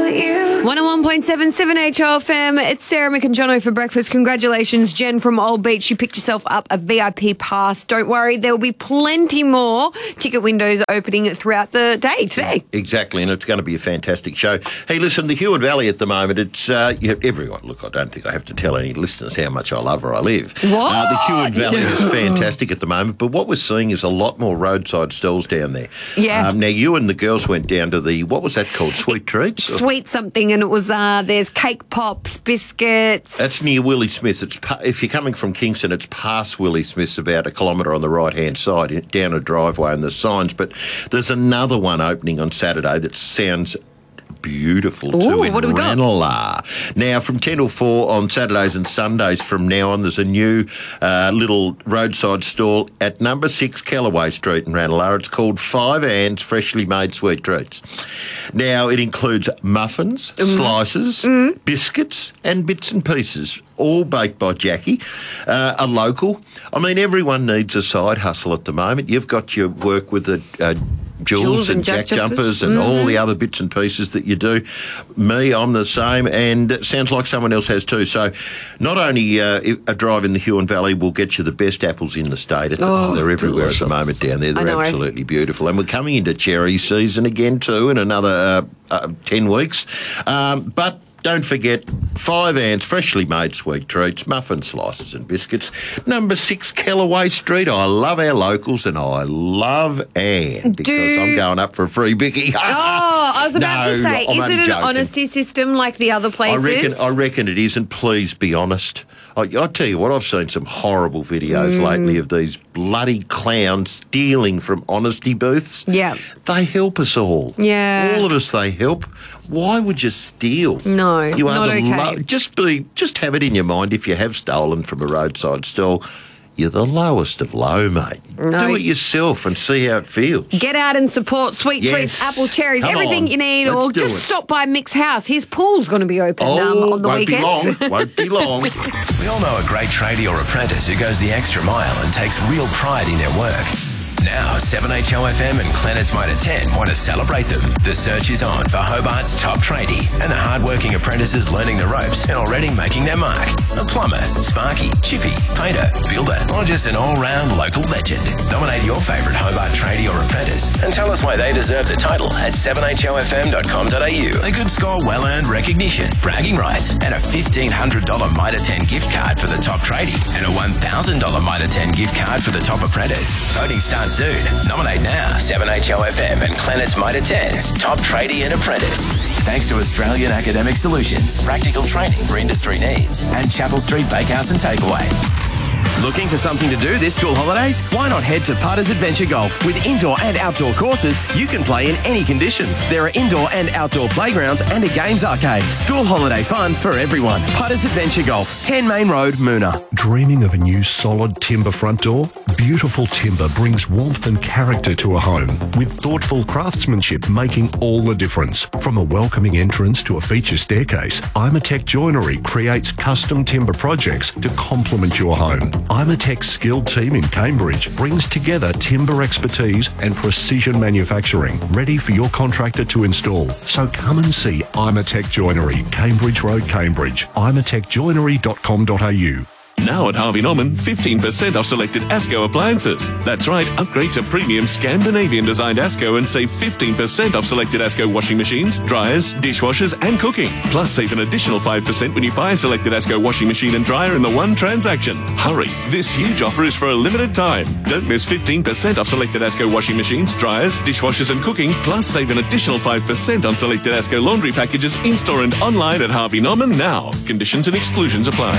you. 101.77 HOFM. It's Sarah McInjono for breakfast. Congratulations, Jen from Old Beach. You picked yourself up a VIP pass. Don't worry, there will be plenty more ticket windows opening throughout the day today. Exactly, and it's going to be a fantastic show. Hey, listen, the Huon Valley at the moment, it's everyone. Look, I don't think I have to tell any listeners how much I love where I live. What? The Huon Valley is fantastic at the moment, but what we're seeing is a lot more roadside stalls down there. Yeah. Now, you and the girls went down to the, what was that called, Sweet Treats? Sweet something, and it was, there's cake pops, biscuits. That's near Willie Smith. If you're coming from Kingston, it's past Willie Smith's, about a kilometre on the right-hand side, down a driveway and the signs. But there's another one opening on Saturday that sounds beautiful too. Ooh, what do we got? Ranelagh. Now, from 10 till 4 on Saturdays and Sundays from now on, there's a new little roadside stall at number 6 Kellaway Street in Ranelagh. It's called Five Anne's Freshly Made Sweet Treats. Now, it includes muffins, slices, biscuits and bits and pieces, all baked by Jackie, a local. I mean, everyone needs a side hustle at the moment. You've got your work with the Jules and Jack Jumpers and all the other bits and pieces that you do. Me, I'm the same, and it sounds like someone else has too. So not only a drive in the Huon Valley will get you the best apples in the state. They're everywhere at the moment down there. They're absolutely beautiful. And we're coming into cherry season again too in another 10 weeks. But don't forget, Five Anne's Freshly Made Sweet Treats, muffin slices and biscuits. Number 6 Kellaway Street. I love our locals and I love Anne because I'm going up for a free bicky. I was about to say, is it an honesty system like the other places? I reckon it isn't. Please be honest. I tell you what, I've seen some horrible videos lately of these bloody clowns stealing from honesty booths. Yeah. They help us all. Yeah. All of us they help. Why would you steal? No, you are not okay. Just have it in your mind, if you have stolen from a roadside stall, you're the lowest of low, mate. No. Do it yourself and see how it feels. Get out and support Sweet Treats, apple cherries, everything you need, or just stop by Mick's house. His pool's going to be open on the weekend. Won't be long. We all know a great tradie or apprentice who goes the extra mile and takes real pride in their work. Now, 7HOFM and Clenard's Motor 10 want to celebrate them. The search is on for Hobart's top tradie and the hard-working apprentices learning the ropes and already making their mark. A plumber, sparky, chippy, painter, builder, or just an all-round local legend. Nominate your favourite Hobart tradie or apprentice and tell us why they deserve the title at 7hofm.com.au. They could score well-earned recognition, bragging rights, and a $1,500 Mitre 10 gift card for the top tradie and a $1,000 Mitre 10 gift card for the top apprentice. Voting starts soon. Nominate now. 7HOFM and Clenard's Mitre 10's top tradie and apprentice. Thanks to Australian Academic Solutions, practical training for industry needs, and Chapel Street Bakehouse and Takeaway. Looking for something to do this school holidays? Why not head to Putters Adventure Golf? With indoor and outdoor courses, you can play in any conditions. There are indoor and outdoor playgrounds and a games arcade. School holiday fun for everyone. Putters Adventure Golf, 10 Main Road, Moona. Dreaming of a new solid timber front door? Beautiful timber brings warmth and character to a home, with thoughtful craftsmanship making all the difference. From a welcoming entrance to a feature staircase, Imatec Joinery creates custom timber projects to complement your home. Imatec's skilled team in Cambridge brings together timber expertise and precision manufacturing, ready for your contractor to install. So come and see Imatec Joinery, Cambridge Road, Cambridge. imatecjoinery.com.au. Now at Harvey Norman, 15% off selected ASCO appliances. That's right, upgrade to premium Scandinavian-designed ASCO and save 15% off selected ASCO washing machines, dryers, dishwashers and cooking. Plus, save an additional 5% when you buy a selected ASCO washing machine and dryer in the one transaction. Hurry, this huge offer is for a limited time. Don't miss 15% off selected ASCO washing machines, dryers, dishwashers and cooking. Plus, save an additional 5% on selected ASCO laundry packages in-store and online at Harvey Norman now. Conditions and exclusions apply.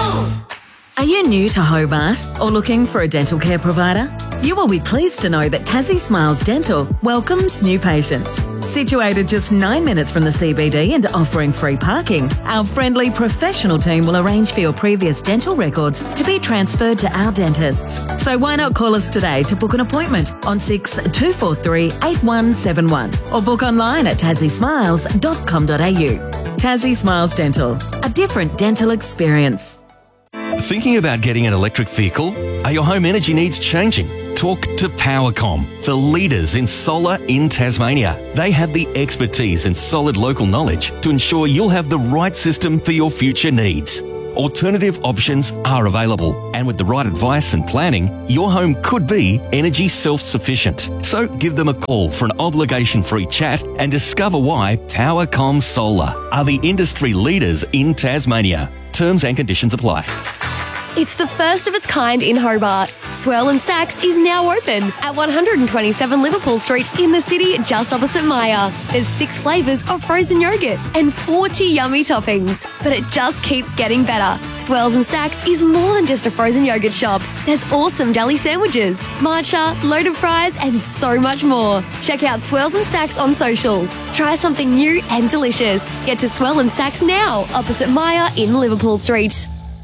Are you new to Hobart or looking for a dental care provider? You will be pleased to know that Tassie Smiles Dental welcomes new patients. Situated just 9 minutes from the CBD and offering free parking, our friendly professional team will arrange for your previous dental records to be transferred to our dentists. So why not call us today to book an appointment on 6243 8171 or book online at tassiesmiles.com.au. Tassie Smiles Dental, a different dental experience. Thinking about getting an electric vehicle? Are your home energy needs changing? talk to Powercom, the leaders in solar in Tasmania. They have the expertise and solid local knowledge to ensure you'll have the right system for your future needs. Alternative options are available, and with the right advice and planning, your home could be energy self-sufficient. So give them a call for an obligation-free chat and discover why Powercom Solar are the industry leaders in Tasmania. Terms and conditions apply. It's the first of its kind in Hobart. Swirl and Stacks is now open at 127 Liverpool Street in the city just opposite Maya. There's 6 flavours of frozen yogurt and 40 yummy toppings. But it just keeps getting better. Swirls and Stacks is more than just a frozen yogurt shop. There's awesome deli sandwiches, matcha, loaded fries and so much more. Check out Swirls and Stacks on socials. Try something new and delicious. Get to Swirl and Stacks now, opposite Maya in Liverpool Street.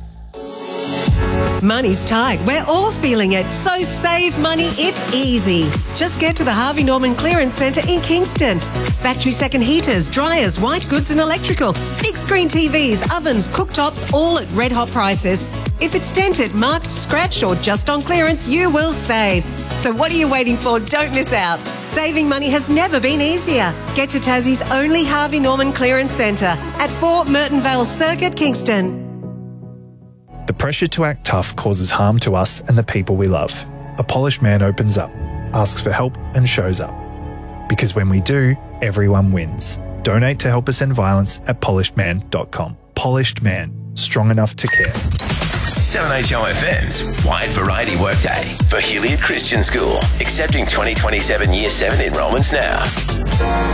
Money's tight. We're all feeling it. So save money. It's easy. Just get to the Harvey Norman Clearance Centre in Kingston. Factory second heaters, dryers, white goods and electrical. Big screen TVs, ovens, cooktops, all at red hot prices. If it's dented, marked, scratched or just on clearance, you will save. So what are you waiting for? Don't miss out. Saving money has never been easier. Get to Tassie's only Harvey Norman Clearance Centre at 4 Merton Vale Circuit, Kingston. The pressure to act tough causes harm to us and the people we love. A polished man opens up, asks for help and shows up. Because when we do, everyone wins. Donate to Help Us End Violence at polishedman.com. Polished Man, strong enough to care. 7HOFM's Wide Variety Workday for Hilliard Christian School, accepting 2027 Year 7 enrolments now.